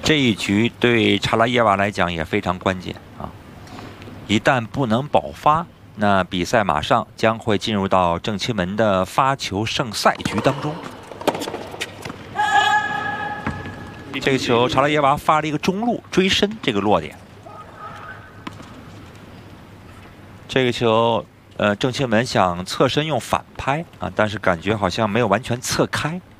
这一局对查拉耶娃来讲也非常关键啊！一旦不能保发，那比赛马上将会进入到郑钦文的发球胜赛局当中。这个球查拉耶娃发了一个中路追身这个落点。这个球，郑钦文想侧身用反拍啊，但是感觉好像没有完全侧开。